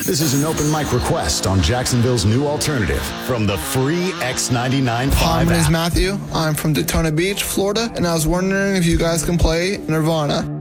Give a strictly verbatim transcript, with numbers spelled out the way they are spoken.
This is an open mic request on Jacksonville's new alternative from the free X ninety-nine point Hi, five my name's app. Matthew. I'm from Daytona Beach, Florida, and I was wondering if you guys can play Nirvana.